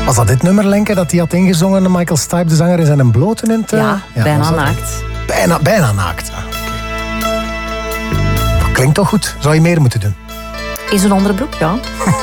Was dat dit nummer, Lenke, dat hij had ingezongen, Michael Stipe, de zanger, in zijn blote in het... Ja, bijna naakt. Bijna naakt. Dat klinkt toch goed. Zou je meer moeten doen? In zijn onderbroek, ja.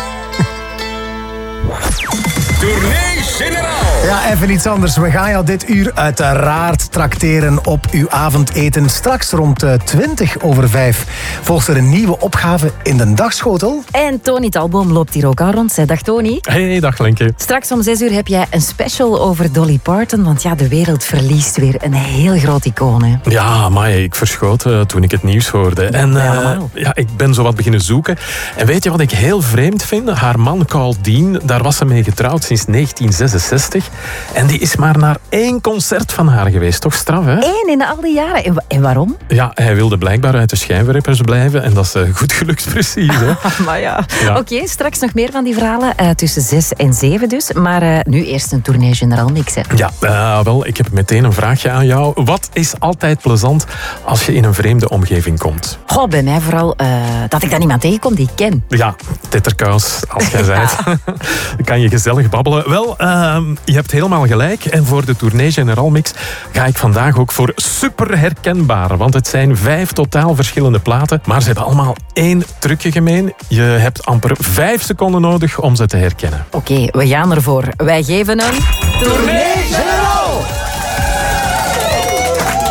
Tournee Generaal. Ja, even iets anders. We gaan jou dit uur uiteraard trakteren op uw avondeten. Straks rond 5:20 volgt er een nieuwe opgave in de dagschotel. En Tony Talboom loopt hier ook al rond. Zeg, dag Tony. Hey, dag Lenke. Straks om 6 uur heb jij een special over Dolly Parton. Want ja, de wereld verliest weer een heel groot icoon. Hè. Ja, maar ik verschoot toen ik het nieuws hoorde. En ik ben zo wat beginnen zoeken. En weet je wat ik heel vreemd vind? Haar man Carl Dean, daar was ze mee getrouwd sinds 1966. En die is maar naar 1 concert van haar geweest. Toch straf, hè? 1 in al die jaren. En waarom? Ja, hij wilde blijkbaar uit de schijnwerpers blijven. En dat is goed gelukt, precies. Hè? Maar ja. Oké, straks nog meer van die verhalen. Tussen 6 en 7 dus. Maar nu eerst een Tournee Generaal mix. Hè. Ja, wel, ik heb meteen een vraagje aan jou. Wat is altijd plezant als je in een vreemde omgeving komt? Goh, bij mij vooral dat ik dan iemand tegenkom die ik ken. Ja, tetterkous, als jij zei. Dan kan je gezellig babbelen. Wel, je hebt helemaal gelijk. En voor de Tournee Generaal mix ga ik vandaag ook voor super herkenbaar. Want het zijn 5 totaal verschillende platen. Maar ze hebben allemaal 1 trucje gemeen. Je hebt amper 5 seconden nodig om ze te herkennen. Oké, we gaan ervoor. Wij geven een Tournee Generaal.